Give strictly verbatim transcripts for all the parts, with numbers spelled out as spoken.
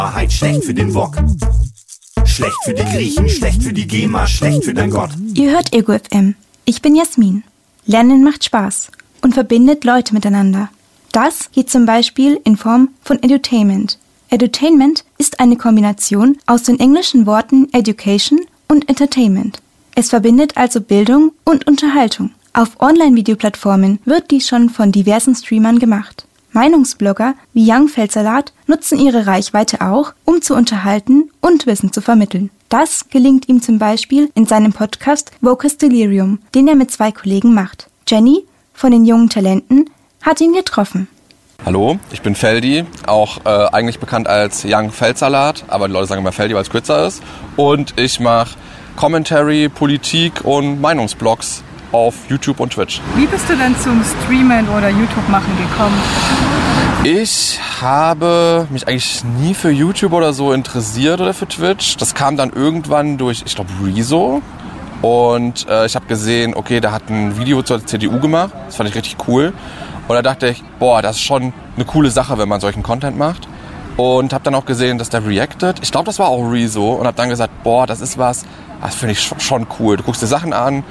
Wahrheit schlecht für den Wok. Schlecht für die Griechen, schlecht für die GEMA, schlecht für dein Gott. Ihr hört Ego F M. Ich bin Jasmin. Lernen macht Spaß und verbindet Leute miteinander. Das geht zum Beispiel in Form von Edutainment. Edutainment ist eine Kombination aus den englischen Worten Education und Entertainment. Es verbindet also Bildung und Unterhaltung. Auf Online-Videoplattformen wird dies schon von diversen Streamern gemacht. Meinungsblogger wie Young Feldsalat nutzen ihre Reichweite auch, um zu unterhalten und Wissen zu vermitteln. Das gelingt ihm zum Beispiel in seinem Podcast Vocus Delirium, den er mit zwei Kollegen macht. Jenny von den jungen Talenten hat ihn getroffen. Hallo, ich bin Feldi, auch äh, eigentlich bekannt als Young Feldsalat, aber die Leute sagen immer Feldi, weil es kürzer ist. Und ich mache Commentary, Politik und Meinungsblogs auf YouTube und Twitch. Wie bist du denn zum Streamen oder YouTube-Machen gekommen? Ich habe mich eigentlich nie für YouTube oder so interessiert oder für Twitch. Das kam dann irgendwann durch, ich glaube, Rezo. Und äh, ich habe gesehen, okay, der hat ein Video zur C D U gemacht. Das fand ich richtig cool. Und da dachte ich, boah, das ist schon eine coole Sache, wenn man solchen Content macht. Und habe dann auch gesehen, dass der reacted. Ich glaube, das war auch Rezo. Und habe dann gesagt, boah, das ist was, das finde ich schon cool. Du guckst dir Sachen an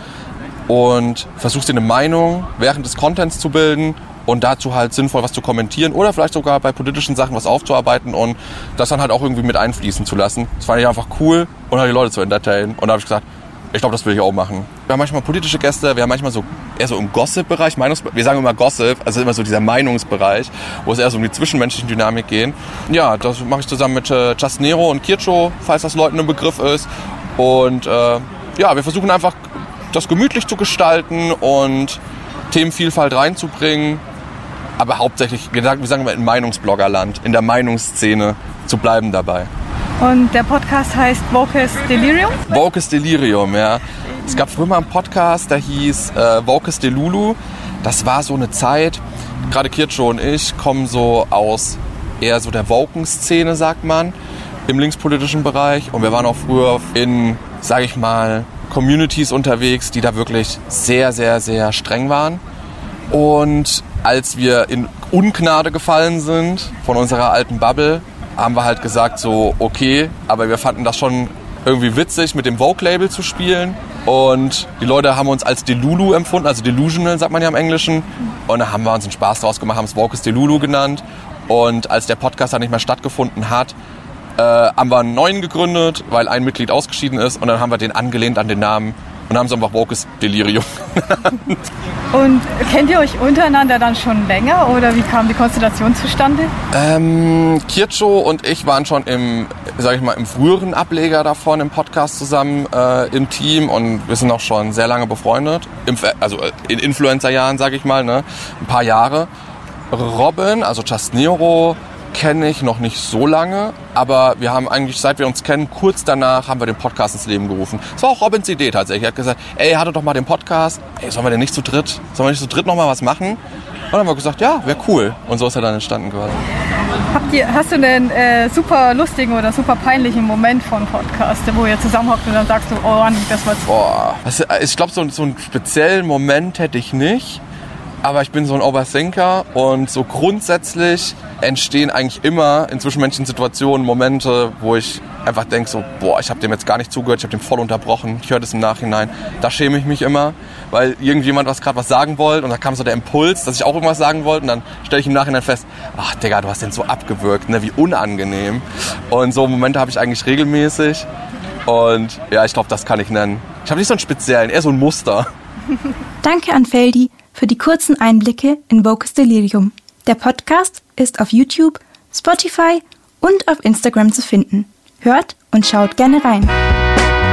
und versuchst dir eine Meinung während des Contents zu bilden und dazu halt sinnvoll was zu kommentieren oder vielleicht sogar bei politischen Sachen was aufzuarbeiten und das dann halt auch irgendwie mit einfließen zu lassen. Das fand ich einfach cool und halt die Leute zu entertainen. Und da habe ich gesagt, ich glaube, das will ich auch machen. Wir haben manchmal politische Gäste, wir haben manchmal so eher so im Gossip-Bereich, Meinungs- wir sagen immer Gossip, also immer so dieser Meinungsbereich, wo es eher so um die zwischenmenschliche Dynamik geht. Ja, das mache ich zusammen mit äh, Chasnero und Kircho, falls das Leuten ein Begriff ist. Und äh, ja, wir versuchen einfach das gemütlich zu gestalten und Themenvielfalt reinzubringen, aber hauptsächlich, wir sagen, wir sagen immer in Meinungsbloggerland, in der Meinungsszene zu bleiben dabei. Und der Podcast heißt Vocus Delirium? Vocus Delirium, ja. Es gab früher mal einen Podcast, der hieß äh, Vocus Delulu. Das war so eine Zeit, gerade Kircho und ich kommen so aus eher so der Woken-Szene, sagt man, im linkspolitischen Bereich. Und wir waren auch früher in, sage ich mal, Communities unterwegs, die da wirklich sehr, sehr, sehr streng waren. Und als wir in Ungnade gefallen sind von unserer alten Bubble, haben wir halt gesagt so, okay, aber wir fanden das schon irgendwie witzig, mit dem Vogue-Label zu spielen. Und die Leute haben uns als Delulu empfunden, also Delusional sagt man ja im Englischen. Und da haben wir uns einen Spaß draus gemacht, haben es Vocus Delulu genannt. Und als der Podcast dann nicht mehr stattgefunden hat, Äh, haben wir einen neuen gegründet, weil ein Mitglied ausgeschieden ist und dann haben wir den angelehnt an den Namen und haben es einfach Vocus Delirium genannt. Und kennt ihr euch untereinander dann schon länger oder wie kam die Konstellation zustande? Ähm, Kircho und ich waren schon im, sag ich mal, im früheren Ableger davon im Podcast zusammen äh, im Team und wir sind auch schon sehr lange befreundet, im, also in Influencer-Jahren, sag ich mal, ne, ein paar Jahre. Robin, also Chasnero, kenne ich noch nicht so lange, aber wir haben eigentlich, seit wir uns kennen, kurz danach haben wir den Podcast ins Leben gerufen. Das war auch Robins Idee tatsächlich. Er hat gesagt, ey, hattet doch mal den Podcast, ey, sollen wir denn nicht zu dritt, sollen wir nicht zu dritt noch mal was machen? Und dann haben wir gesagt, ja, wäre cool. Und so ist er dann entstanden quasi. Habt ihr, hast du einen äh, super lustigen oder super peinlichen Moment von Podcast, wo ihr zusammenhockt und dann sagst du, oh Mann, das war's. Boah, also, ich glaube, so, so einen speziellen Moment hätte ich nicht. Aber ich bin so ein Overthinker und so grundsätzlich entstehen eigentlich immer in zwischenmenschlichen Situationen Momente, wo ich einfach denke so, boah, ich habe dem jetzt gar nicht zugehört, ich habe dem voll unterbrochen, ich höre das im Nachhinein. Da schäme ich mich immer, weil irgendjemand was gerade was sagen wollte und da kam so der Impuls, dass ich auch irgendwas sagen wollte und dann stelle ich im Nachhinein fest, ach Digga, du hast den so abgewürgt, ne, wie unangenehm. Und so Momente habe ich eigentlich regelmäßig und ja, ich glaube, das kann ich nennen. Ich habe nicht so einen speziellen, eher so ein Muster. Danke an Feldi für die kurzen Einblicke in Vocus Delirium. Der Podcast ist auf YouTube, Spotify und auf Instagram zu finden. Hört und schaut gerne rein.